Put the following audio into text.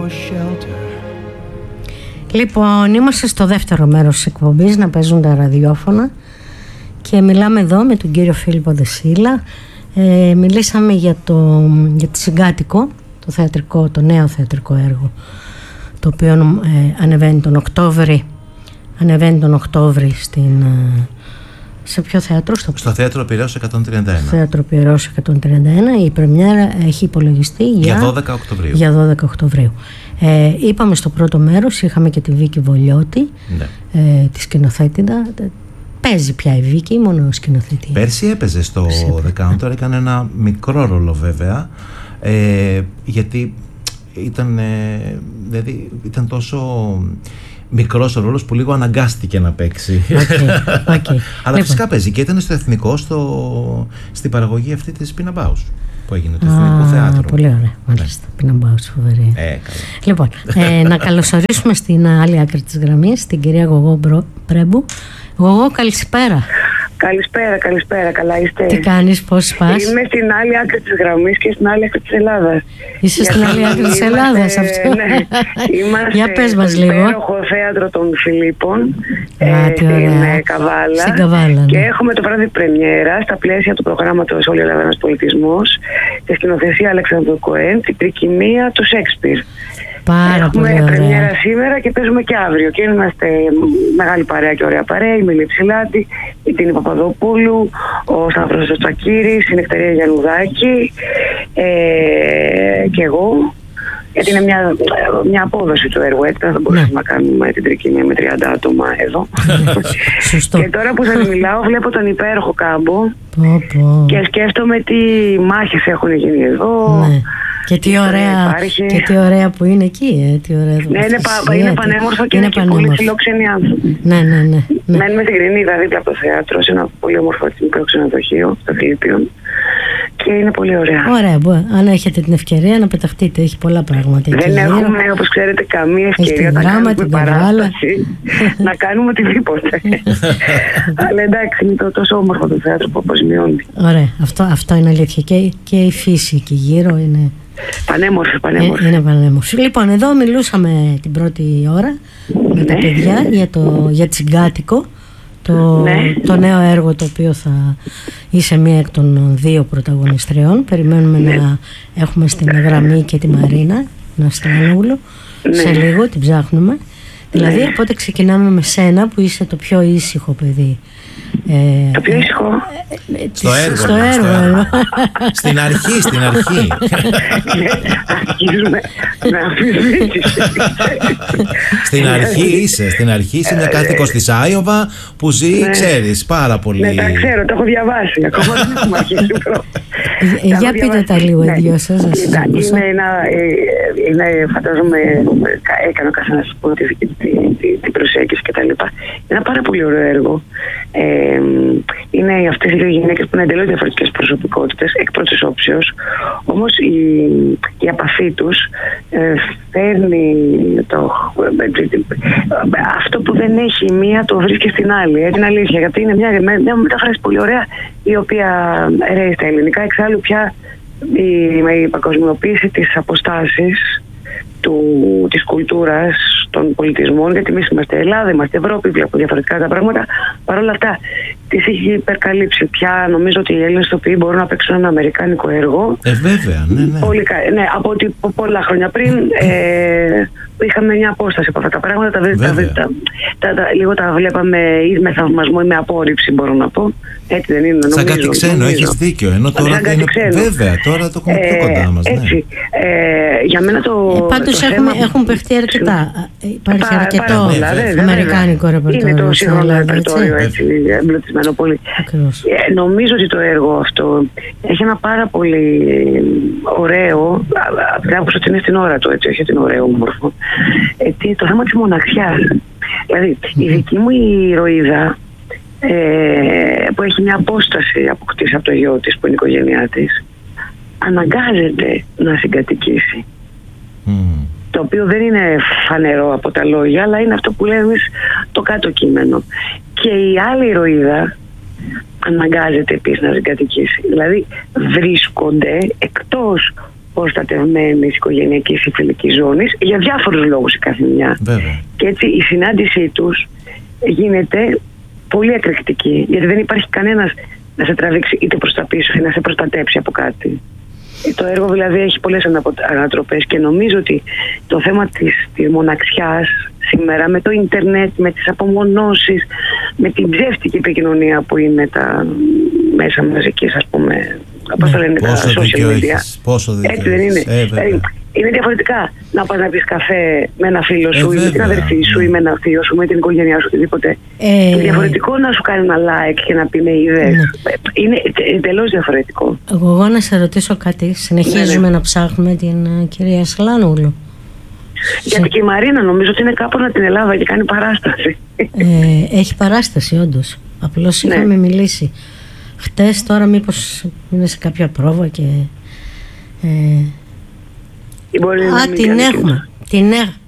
Λοιπόν, είμαστε στο δεύτερο μέρος της εκπομπής, να παίζουν τα ραδιόφωνα, και μιλάμε εδώ με τον κύριο Φίλιππο Δεσίλα. Μιλήσαμε για τη Συγκάτοικο, το νέο θεατρικό έργο, το οποίο ανεβαίνει τον Οκτώβρη σε ποιο θέατρο? Στο Θέατρο Πειραιώς 131. Θέατρο Πειραιώς 131. Η πρεμιέρα έχει υπολογιστεί για 12 Οκτωβρίου. Για 12 Οκτωβρίου. Είπαμε στο πρώτο μέρος, είχαμε και τη Βίκη Βολιώτη, τη σκηνοθέτηδα. Παίζει πια η Βίκη ή μόνο σκηνοθετή? Πέρσι έπαιζε στο The Counter, έκανε ένα μικρό ρόλο βέβαια, γιατί ήταν τόσο μικρός ο ρόλος που λίγο αναγκάστηκε να παίξει. Okay. Αλλά φυσικά παίζει, και ήταν στο εθνικό, στην παραγωγή αυτή της Πίνα Μπάους που έγινε, το Εθνικό Θέατρο. Πολύ ωραία, μάλιστα. Πίνα Μπάους, φοβερή. Λοιπόν, να καλωσορίσουμε στην άλλη άκρη της γραμμής την κυρία Γογό Πρέμπου. Γογό, καλησπέρα. Καλησπέρα, καλά είστε? Τι κάνεις, πώς πας? Είμαι στην άλλη άκρη της γραμμής και στην άλλη άκρη της Ελλάδας. Είσαι στην άλλη άκρη της Ελλάδας, αυτό? Ναι, είμαστε για πες μας στο λίγο. υπέροχο θέατρο των Φιλίππων, στην Καβάλα. Και έχουμε το βράδυ πρεμιέρα στα πλαίσια του προγράμματος Όλη η Ελλάδα ένας πολιτισμός, τη σκηνοθεσία Αλεξανδρού Κοέν, την τρικυμία του Σέξπιρ. Έχουμε πρεμιέρα σήμερα και παίζουμε και αύριο. Και είμαστε μεγάλη παρέα και ωραία παρέα. Η Μελή Ψηλάτη, η Τίνη Παπαδοπούλου, ο Σταύρος Τσακύρης, η Νεκταρία Γιαννουδάκη και εγώ. Γιατί είναι μια απόδοση του έργου, έτσι δεν θα μπορούσαμε να κάνουμε την τρικυμία με 30 άτομα εδώ. Και τώρα που σας μιλάω, βλέπω τον υπέροχο κάμπο και σκέφτομαι τι μάχες έχουν γίνει εδώ. Και τι ωραία που είναι εκεί, τι ωραία. Είναι πανέμορφο και είναι και πολύ φιλόξενοι άνθρωποι. Ναι. Μένουμε στην Κρινίδα, δίπλα από το θέατρο, σε ένα πολύ όμορφο μικρό ξενοδοχείο στο Φιλίππιον. Και είναι πολύ ωραία. Ωραία, αν έχετε την ευκαιρία να πεταχτείτε, έχει πολλά πράγματα. Δεν έχουμε, όπως ξέρετε, καμία ευκαιρία να κάνουμε παράσταση, να κάνουμε οτιδήποτε. Αλλά εντάξει, είναι τόσο όμορφο το θέατρο που αποσμιώνει. Ωραία, αυτό είναι αλήθεια. Και η φύση εκεί γύρω είναι πανέμορφη. Είναι πανέμορφη. Λοιπόν, εδώ μιλούσαμε την πρώτη ώρα με τα παιδιά για τη Συγκάτοικο, το νέο έργο, το οποίο θα είσαι μία εκ των δύο πρωταγωνιστριών. Περιμένουμε να έχουμε στην γραμμή και τη Μαρίνα Ναστρανόγλου. Σε λίγο την ψάχνουμε. Δηλαδή, οπότε ξεκινάμε με σένα που είσαι το πιο ήσυχο παιδί. Το πιο ήσυχο. Στο έργο. Στην αρχή. Αρχίζουμε να αμφισβήτηση. Στην αρχή είσαι μια κάτοικος της Άιωβα που ζει, ξέρεις, πάρα πολύ. Ναι, τα ξέρω, το έχω διαβάσει. Ακόμα δεν έχουμε αρχίσει. Για πείτε τα λίγο οι δυο σας. Φαντάζομαι, έκανε ο καθένας την προσέγγιση κτλ. Είναι ένα πάρα πολύ ωραίο έργο. Είναι αυτές οι δύο γυναίκες που είναι εντελώς διαφορετικές προσωπικότητες εκ πρώτης όψεως, όμως η επαφή τους φέρνει αυτό που δεν έχει η μία το βρίσκει στην άλλη, την αλήθεια, γιατί είναι μια μετάφραση πολύ ωραία η οποία ρέει στα ελληνικά. Εξάλλου πια η παγκοσμιοποίηση της αποστάσης της κουλτούρας, των πολιτισμών, γιατί εμείς είμαστε Ελλάδα, είμαστε Ευρώπη, βλέπω διαφορετικά τα πράγματα. Παρ' όλα αυτά, τις έχει υπερκαλύψει. Πια νομίζω ότι οι Έλληνες ηθοποιοί μπορούν να παίξουν ένα αμερικάνικο έργο. Βέβαια, ναι. Από ότι πολλά χρόνια πριν είχαμε μια απόσταση από αυτά τα πράγματα. Λίγο τα βλέπαμε ή με θαυμασμό ή με απόρριψη, μπορώ να πω. Έτσι δεν είναι? Σαν κάτι ξένο, έχεις δίκιο. Ενώ τώρα είναι. Βέβαια, τώρα το έχουμε πιο κοντά μας. Έτσι. Για μένα πάντως έχουν παιχτεί αρκετά. Υπάρχει αρκετό αμερικάνικο ρεπερτόριο. Είναι το σύγχρονο ρεπερτόριο, έτσι, εμπλουτισμένο πολύ. Νομίζω ότι το έργο αυτό έχει ένα πάρα πολύ ωραίο, από την άποψη ότι είναι στην ώρα του, έτσι, όχι ότι είναι ωραίο, όμορφο, το θέμα της μοναξιάς. Δηλαδή, η δική μου η ηρωίδα, που έχει μια απόσταση αποκτήσει από το γιο της, που είναι η οικογένειά της, αναγκάζεται να συγκατοικήσει. Το οποίο δεν είναι φανερό από τα λόγια, αλλά είναι αυτό που λέμε το κάτω κείμενο. Και η άλλη ηρωίδα αναγκάζεται επίσης να συγκατοικήσει. Δηλαδή βρίσκονται εκτός προστατευμένης οικογενειακής ή φιλικής ζώνης, για διάφορους λόγους η κάθε μια. Βέβαια. Και έτσι η συνάντησή τους γίνεται πολύ εκρηκτική, γιατί δεν υπάρχει κανένας να σε τραβήξει είτε προς τα πίσω ή να σε προστατέψει από κάτι. Το έργο δηλαδή έχει πολλές ανατροπές και νομίζω ότι το θέμα της μοναξιάς σήμερα με το ίντερνετ, με τις απομονώσεις, με την ψεύτικη επικοινωνία που είναι τα μέσα μαζικής, ας πούμε, όπως το λένε τα social media. Πόσο δίκιο. Έτσι δεν είναι. Είναι διαφορετικά να πας να πεις καφέ με ένα φίλο σου ή με την αδερφή σου ή με ένα θείο σου, με την οικογένειά σου, οτιδήποτε. Είναι διαφορετικό να σου κάνει ένα like και να πει με είδες. Είναι εντελώς διαφορετικό. Εγώ να σε ρωτήσω κάτι. Συνεχίζουμε να ψάχνουμε την κυρία Σλάνογλου. Γιατί και η Μαρίνα νομίζω ότι είναι κάπου να την Ελλάδα και κάνει παράσταση. Έχει παράσταση όντως. Απλώς είχαμε μιλήσει χτες, τώρα μήπως είναι σε κάποια πρόβα και... την έχουμε. Την